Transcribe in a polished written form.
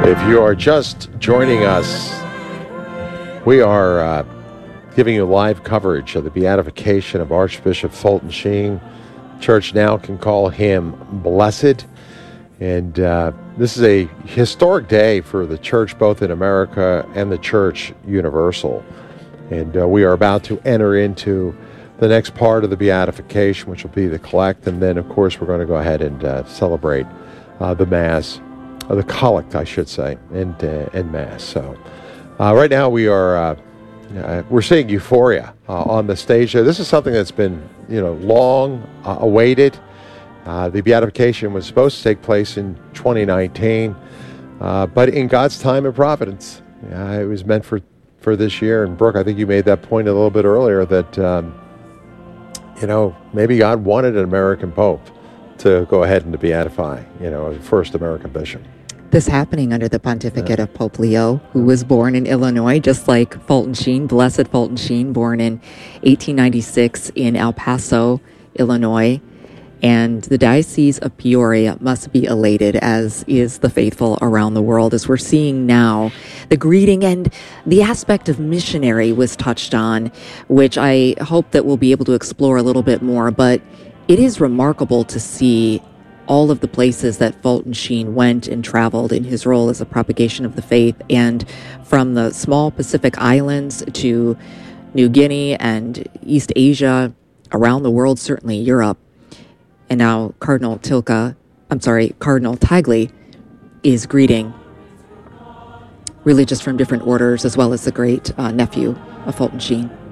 If you are just joining us, we are giving you live coverage of the beatification of Archbishop Fulton Sheen. Church now can call him blessed. And this is a historic day for the church, both in America and the church universal. And we are about to enter into the next part of the beatification, which will be the collect. And then, of course, we're going to go ahead and celebrate the Mass. The collect, I should say, and Mass. So right now we're seeing euphoria on the stage. This is something that's been, long awaited. The beatification was supposed to take place in 2019, but in God's time and providence, it was meant for this year. And Brooke, I think you made that point a little bit earlier that maybe God wanted an American Pope to go ahead and to beatify, the first American bishop. This happening under the pontificate of Pope Leo, who was born in Illinois, just like Fulton Sheen, Blessed Fulton Sheen, born in 1896 in El Paso, Illinois. And the Diocese of Peoria must be elated, as is the faithful around the world, as we're seeing now. The greeting and the aspect of missionary was touched on, which I hope that we'll be able to explore a little bit more. But it is remarkable to see all of the places that Fulton Sheen went and traveled in his role as a propagation of the faith, and from the small Pacific islands to New Guinea and East Asia, around the world, certainly Europe. And now Cardinal Tagle is greeting religious from different orders, as well as the great nephew of Fulton Sheen.